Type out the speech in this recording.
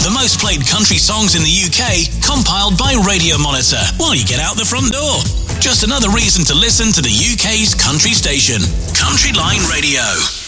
The most played country songs in the UK, compiled by Radio Monitor while you get out the front door. Just another reason to listen to the UK's country station, Country Line Radio.